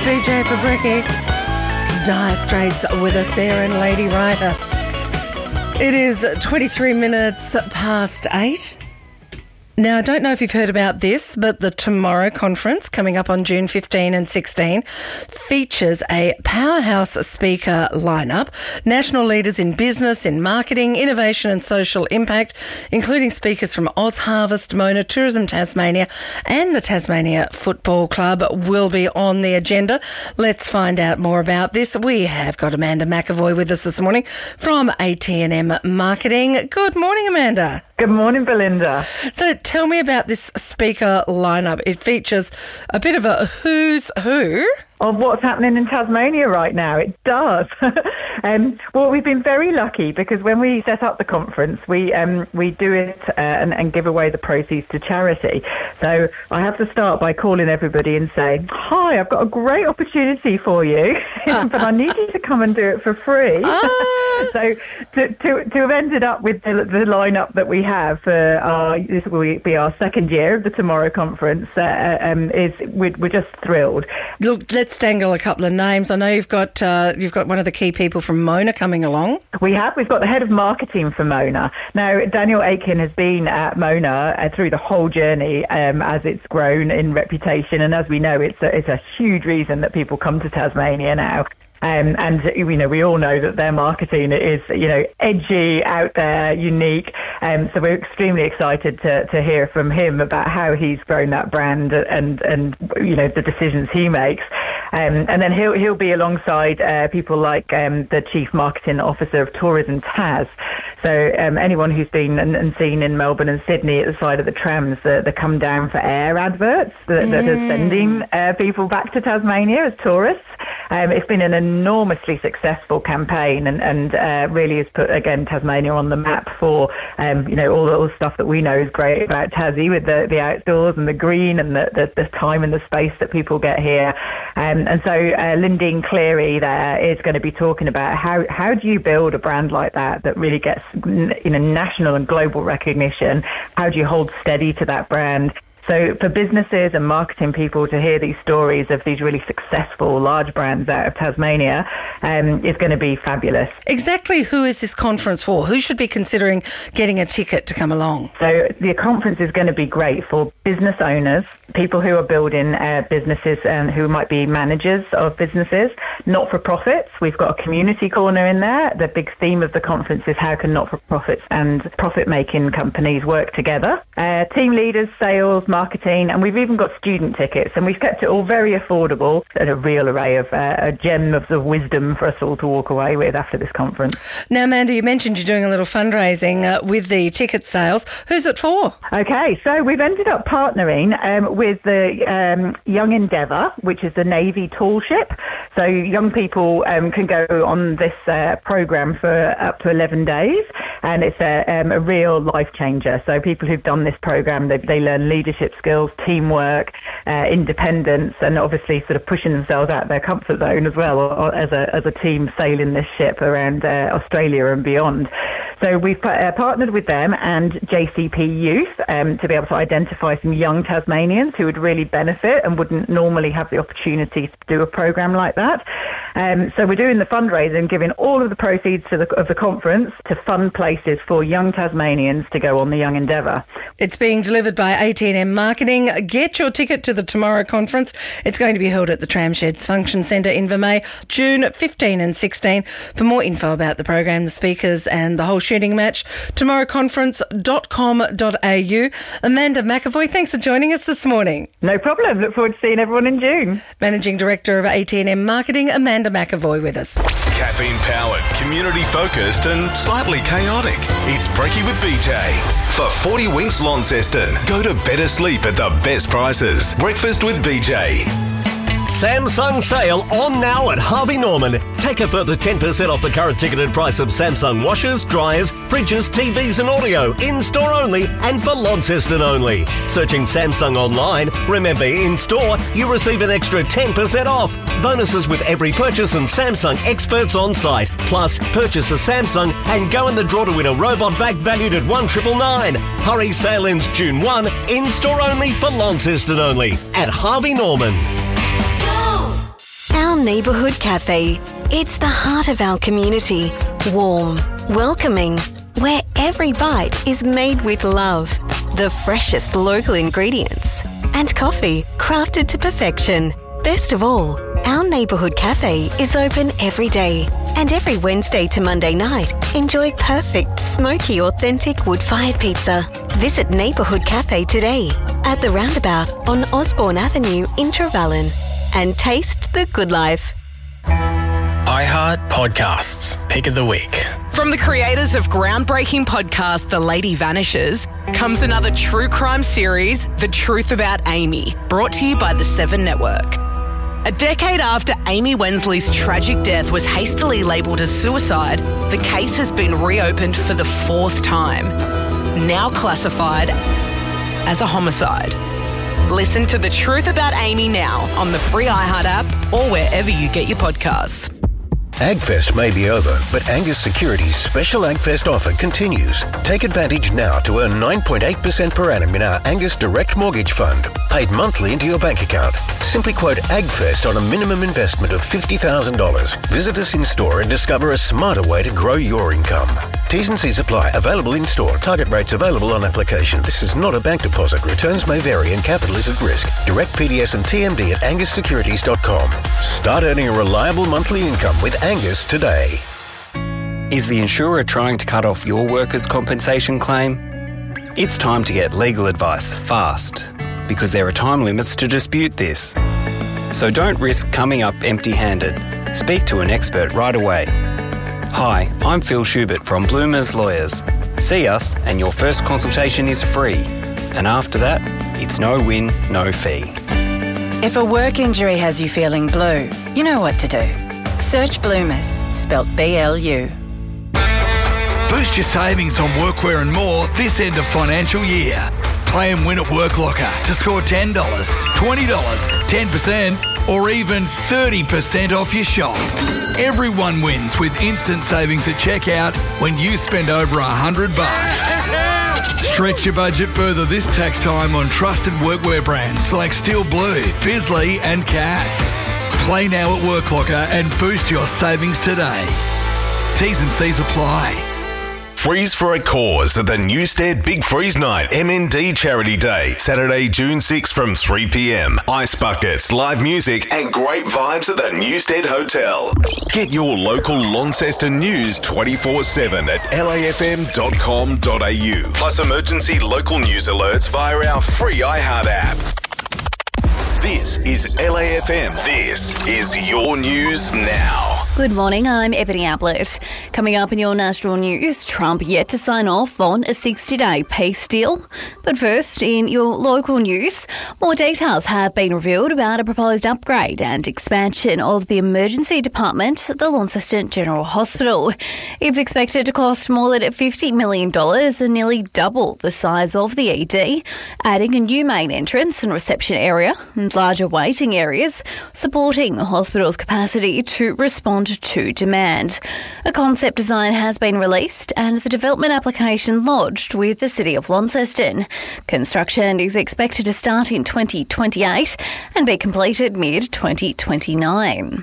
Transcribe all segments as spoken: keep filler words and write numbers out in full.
B J for Bricky. Dire Straits with us there and Lady Writer. It is twenty-three minutes past eight. Now, I don't know if you've heard about this, but the Tomorrow Conference coming up on June fifteenth and sixteenth features a powerhouse speaker lineup, national leaders in business, in marketing, innovation and social impact, including speakers from Oz Harvest, Mona, Tourism Tasmania and the Tasmania Football Club will be on the agenda. Let's find out more about this. We have got Amanda McAvoy with us this morning from A T and M Marketing. Good morning, Amanda. Good morning, Belinda. So tell me about this speaker lineup. It features a bit of a who's who of what's happening in Tasmania right now. It does. um, well, we've been very lucky because when we set up the conference, we um, we do it uh, and, and give away the proceeds to charity. So I have to start by calling everybody and saying, hi, I've got a great opportunity for you, but I need you to come and do it for free. Ah. So to, to, to have ended up with the, the lineup that we have for our, this will be our second year of the Tomorrow Conference, uh, um, is we're, we're just thrilled. Look, let's dangle a couple of names. I know you've got uh, you've got one of the key people from Mona coming along. We have. We've got the head of marketing for Mona. Now, Daniel Aiken has been at Mona uh, through the whole journey um, as it's grown in reputation, and as we know, it's a, it's a huge reason that people come to Tasmania now. Um, and, you know, we all know that their marketing is, you know, edgy, out there, unique. Um, so we're extremely excited to, to hear from him about how he's grown that brand and, and you know, the decisions he makes. Um, and then he'll he'll be alongside uh, people like um, the Chief Marketing Officer of Tourism Tas. So um, anyone who's been and, and seen in Melbourne and Sydney at the side of the trams, the, the come down for air adverts that, mm. that are sending uh, people back to Tasmania as tourists. Um, it's been an enormously successful campaign and, and uh, really has put, again, Tasmania on the map for, um, you know, all the, all the stuff that we know is great about Tassie with the, the outdoors and the green and the, the, the time and the space that people get here. Um, and so uh, Lindeen Cleary there is going to be talking about how, how do you build a brand like that that really gets, you know, national and global recognition? How do you hold steady to that brand? So for businesses and marketing people to hear these stories of these really successful large brands out of Tasmania um, is going to be fabulous. Exactly who is this conference for? Who should be considering getting a ticket to come along? So the conference is going to be great for business owners, people who are building uh, businesses and who might be managers of businesses, not-for-profits. We've got a community corner in there. The big theme of the conference is how can not-for-profits and profit-making companies work together. Uh, team leaders, sales, marketing, and we've even got student tickets, and we've kept it all very affordable and a real array of uh, a gem of the wisdom for us all to walk away with after this conference. Now, Amanda, you mentioned you're doing a little fundraising uh, with the ticket sales. Who's it for? Okay, so we've ended up partnering um, with the um, Young Endeavour, which is the Navy tall ship. So young people um, can go on this uh, programme for up to eleven days, and it's a, um, a real life changer. So people who've done this programme, they, they learn leadership skills, teamwork, uh, independence, and obviously sort of pushing themselves out their comfort zone as well, or, or as a as a team sailing this ship around uh, Australia and beyond. So we've uh, partnered with them and J C P Youth um, to be able to identify some young Tasmanians who would really benefit and wouldn't normally have the opportunity to do a programme like that. Um, so we're doing the fundraising, giving all of the proceeds to the, of the conference to fund places for young Tasmanians to go on the Young Endeavour. It's being delivered by A T and M Marketing. Get your ticket to the Tomorrow Conference. It's going to be held at the Tramsheds Function Centre in Vermey, June fifteenth and sixteenth. For more info about the program, the speakers and the whole shooting match, tomorrow conference dot com dot a u. Amanda McAvoy, thanks for joining us this morning. No problem. Look forward to seeing everyone in June. Managing Director of A T and M Marketing, Amanda McAvoy with us. Caffeine-powered, community-focused and slightly chaotic. It's Breaky with B J. For forty winks Launceston, go to better sleep at the best prices. Breakfast with B J. Samsung sale on now at Harvey Norman. Take a further ten percent off the current ticketed price of Samsung washers, dryers, fridges, T Vs and audio, in-store only and for Launceston only. Searching Samsung online, remember in-store you receive an extra ten percent off. Bonuses with every purchase and Samsung experts on site. Plus, purchase a Samsung and go in the draw to win a robot vac valued at one triple nine. Hurry, sale ends June first, in-store only for Launceston only at Harvey Norman. Our Neighbourhood Cafe. It's the heart of our community. Warm, welcoming, where every bite is made with love. The freshest local ingredients. And coffee crafted to perfection. Best of all, our Neighbourhood Cafe is open every day. And every Wednesday to Monday night, enjoy perfect, smoky, authentic wood-fired pizza. Visit Neighbourhood Cafe today at the roundabout on Osborne Avenue in Trevellyn and taste the good life. iHeart Podcasts, Pick of the Week. From the creators of groundbreaking podcast The Lady Vanishes comes another true crime series, The Truth About Amy, brought to you by the Seven Network. A decade after Amy Wensley's tragic death was hastily labelled as suicide, the case has been reopened for the fourth time, now classified as a homicide. Listen to The Truth About Amy now on the free iHeart app or wherever you get your podcasts. AgFest may be over, but Angus Securities' special AgFest offer continues. Take advantage now to earn nine point eight percent per annum in our Angus Direct Mortgage Fund, paid monthly into your bank account. Simply quote AgFest on a minimum investment of fifty thousand dollars. Visit us in store and discover a smarter way to grow your income. T's and C's apply. Available in store. Target rates available on application. This is not a bank deposit. Returns may vary and capital is at risk. Direct P D S and T M D at angus securities dot com. Start earning a reliable monthly income with Angus today. Is the insurer trying to cut off your workers' compensation claim? It's time to get legal advice fast, because there are time limits to dispute this. So don't risk coming up empty-handed. Speak to an expert right away. Hi, I'm Phil Schubert from Bloomers Lawyers. See us and your first consultation is free. And after that, it's no win, no fee. If a work injury has you feeling blue, you know what to do. Search Bloomers, spelt B L U. Boost your savings on workwear and more this end of financial year. Play and win at WorkLocker to score ten dollars, twenty dollars, ten percent or even thirty percent off your shop. Everyone wins with instant savings at checkout when you spend over one hundred bucks. Stretch your budget further this tax time on trusted workwear brands like Steel Blue, Bisley and Cass. Play now at WorkLocker and boost your savings today. T's and C's apply. Freeze for a Cause at the Newstead Big Freeze Night M N D Charity Day, Saturday, June sixth from three p.m. Ice buckets, live music and great vibes at the Newstead Hotel. Get your local Launceston news twenty-four seven at l a f m dot com dot a u. Plus emergency local news alerts via our free iHeart app. This is L A F M. This is your news now. Good morning, I'm Ebony Ablett. Coming up in your national news, Trump yet to sign off on a sixty-day peace deal. But first, in your local news, more details have been revealed about a proposed upgrade and expansion of the emergency department at the Launceston General Hospital. It's expected to cost more than fifty million dollars and nearly double the size of the E D, adding a new main entrance and reception area and larger waiting areas, supporting the hospital's capacity to respond to demand. A concept design has been released and the development application lodged with the City of Launceston. Construction is expected to start in twenty twenty-eight and be completed mid twenty twenty-nine.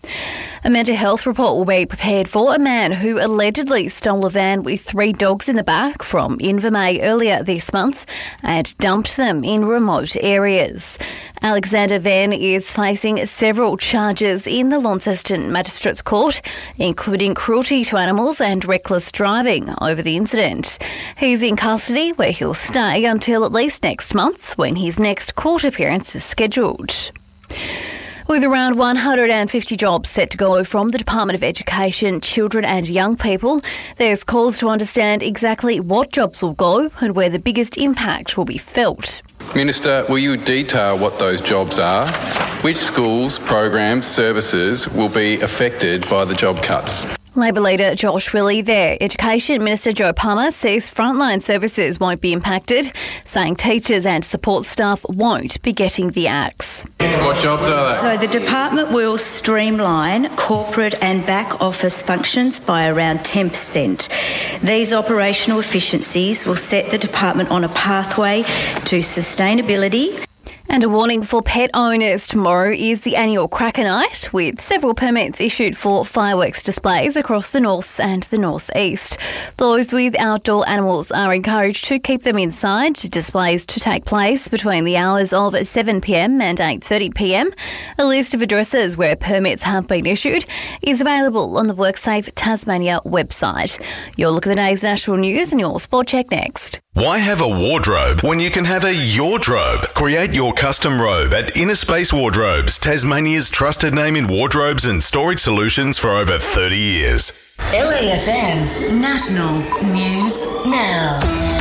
A mental health report will be prepared for a man who allegedly stole a van with three dogs in the back from Invermay earlier this month and dumped them in remote areas. Alexander Venn is facing several charges in the Launceston Magistrates Court, including cruelty to animals and reckless driving over the incident. He's in custody where he'll stay until at least next month, when his next court appearance is scheduled. With around one hundred fifty jobs set to go from the Department of Education, Children and Young People, there's calls to understand exactly what jobs will go and where the biggest impact will be felt. Minister, will you detail what those jobs are? Which schools, programs, services will be affected by the job cuts? Labor leader Josh Willey there. Education Minister Joe Palmer says frontline services won't be impacted, saying teachers and support staff won't be getting the axe. What jobs are they? So the department will streamline corporate and back office functions by around ten percent. These operational efficiencies will set the department on a pathway to sustainability. And a warning for pet owners. Tomorrow is the annual Cracker Night, with several permits issued for fireworks displays across the north and the northeast. Those with outdoor animals are encouraged to keep them inside. Displays to take place between the hours of seven p m and eight thirty p m. A list of addresses where permits have been issued is available on the WorkSafe Tasmania website. You'll look at the day's national news and your sport check next. Why have a wardrobe when you can have a Yourdrobe? Create your custom robe at Inner Space Wardrobes, Tasmania's trusted name in wardrobes and storage solutions for over thirty years. L A F M National News Now.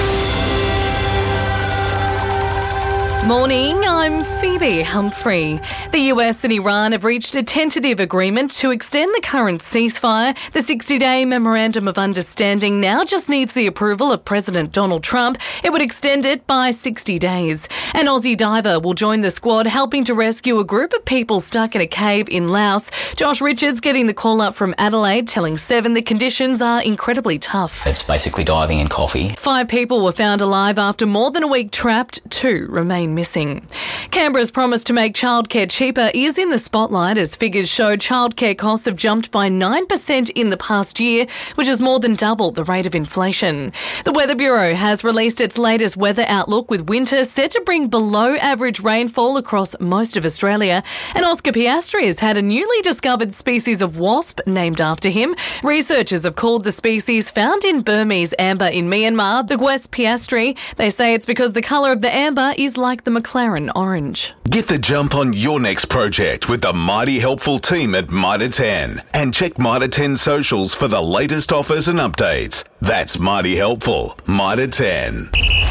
Morning, I'm Phoebe Humphrey. The U S and Iran have reached a tentative agreement to extend the current ceasefire. The sixty-day Memorandum of Understanding now just needs the approval of President Donald Trump. It would extend it by sixty days. An Aussie diver will join the squad helping to rescue a group of people stuck in a cave in Laos. Josh Richards getting the call up from Adelaide, telling Seven the conditions are incredibly tough. It's basically diving in coffee. Five people were found alive after more than a week trapped. Two remain missing. Canberra's promise to make childcare cheaper is in the spotlight as figures show childcare costs have jumped by nine percent in the past year, which is more than double the rate of inflation. The Weather Bureau has released its latest weather outlook, with winter set to bring below average rainfall across most of Australia. And Oscar Piastri has had a newly discovered species of wasp named after him. Researchers have called the species found in Burmese amber in Myanmar the Gwes Piastri. They say it's because the colour of the amber is like the McLaren orange. Get the jump on your next project with the mighty helpful team at Mitre ten. And check Mitre ten socials for the latest offers and updates. That's mighty helpful. Mitre ten.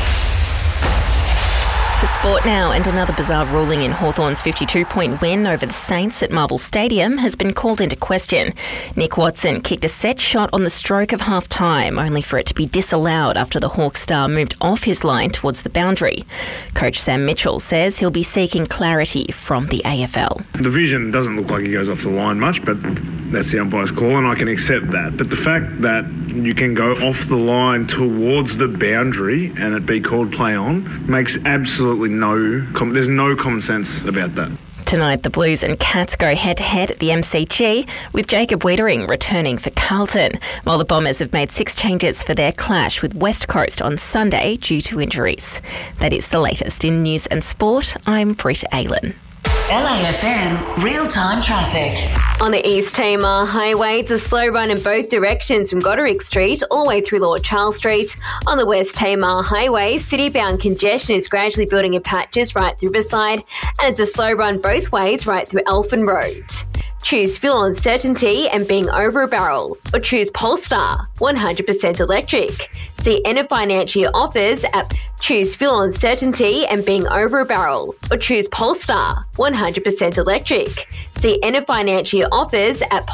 To sport now, and another bizarre ruling in Hawthorn's fifty-two point win over the Saints at Marvel Stadium has been called into question. Nick Watson kicked a set shot on the stroke of half-time, only for it to be disallowed after the Hawk star moved off his line towards the boundary. Coach Sam Mitchell says he'll be seeking clarity from the A F L. The vision doesn't look like he goes off the line much, but that's the umpire's call and I can accept that. But the fact that you can go off the line towards the boundary and it be called play on makes absolutely no, com- there's no common sense about that. Tonight, the Blues and Cats go head-to-head at the M C G, with Jacob Weitering returning for Carlton, while the Bombers have made six changes for their clash with West Coast on Sunday due to injuries. That is the latest in news and sport. I'm Britt Aylan. L A F M real-time traffic. On the East Tamar Highway, it's a slow run in both directions from Goderic Street all the way through Lord Charles Street. On the West Tamar Highway, city-bound congestion is gradually building in patches right through Riverside, and it's a slow run both ways right through Elfin Road. Choose fuel uncertainty and being over a barrel, or choose Polestar, one hundred percent electric. See Enna Financial offers at choose fuel uncertainty and being over a barrel, or choose Polestar, one hundred percent electric. See Enna Financial offers at